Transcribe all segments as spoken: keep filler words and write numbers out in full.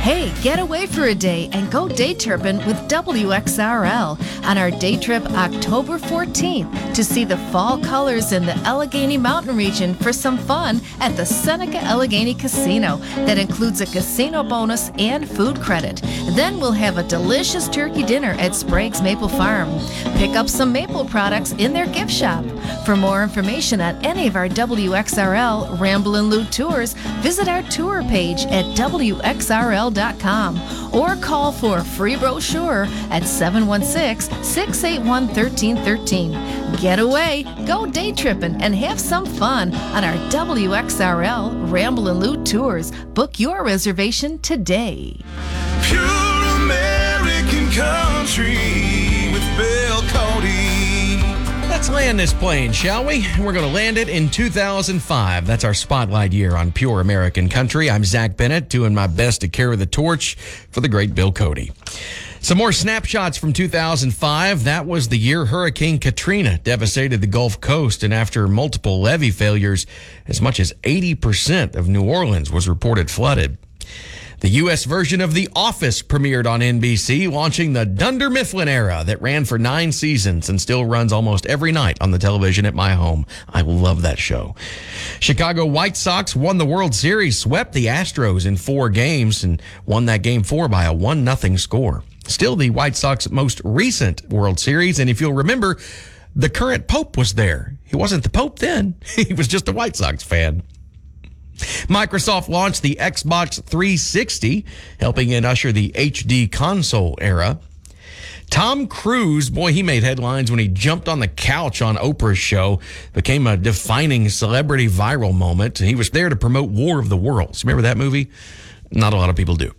Hey, get away for a day and go day tripping with W X R L on our day trip October fourteenth to see the fall colors in the Allegheny Mountain region for some fun at the Seneca Allegheny Casino that includes a casino bonus and food credit. Then we'll have a delicious turkey dinner at Sprague's Maple Farm. Pick up some maple products in their gift shop. For more information on any of our W X R L Ramblin' Lou tours, visit our tour page at W X R L dot com or call for a free brochure at seven one six, six eight one, one three one three. Get away, go day tripping, and have some fun on our W X R L Ramblin' Lou tours. Book your reservation today. Pure American country with Bill Cody. Let's land this plane, shall we? We're going to land it in two thousand five. That's our spotlight year on Pure American Country. I'm Zach Bennett, doing my best to carry the torch for the great Bill Cody. Some more snapshots from two thousand five. That was the year Hurricane Katrina devastated the Gulf Coast, and after multiple levee failures, as much as eighty percent of New Orleans was reported flooded. The U S version of The Office premiered on N B C, launching the Dunder Mifflin era that ran for nine seasons and still runs almost every night on the television at my home. I love that show. Chicago White Sox won the World Series, swept the Astros in four games, and won that game four by a one nothing score. Still the White Sox most recent World Series, and if you'll remember, the current Pope was there. He wasn't the Pope then. He was just a White Sox fan. Microsoft launched the Xbox three sixty, helping it usher the H D console era. Tom Cruise, boy, he made headlines when he jumped on the couch on Oprah's show, became a defining celebrity viral moment. He was there to promote War of the Worlds. Remember that movie? Not a lot of people do.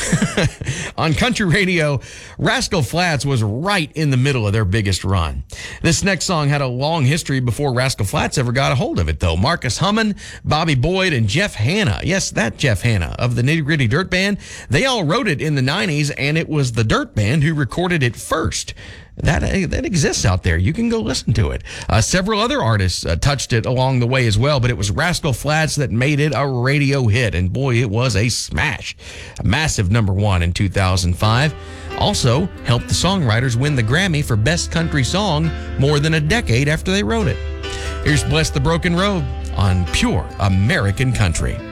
On country radio, Rascal Flatts was right in the middle of their biggest run. This next song had a long history before Rascal Flatts ever got a hold of it, though. Marcus Hummon, Bobby Boyd, and Jeff Hanna, yes, that Jeff Hanna of the Nitty Gritty Dirt Band, they all wrote it in the nineties, and it was the Dirt Band who recorded it first. That that exists out there. You can go listen to it. Uh, several other artists uh, touched it along the way as well, but it was Rascal Flatts that made it a radio hit, and boy, it was a smash. A massive number one in two thousand five. Also helped the songwriters win the Grammy for Best Country Song more than a decade after they wrote it. Here's Bless the Broken Road on Pure American Country.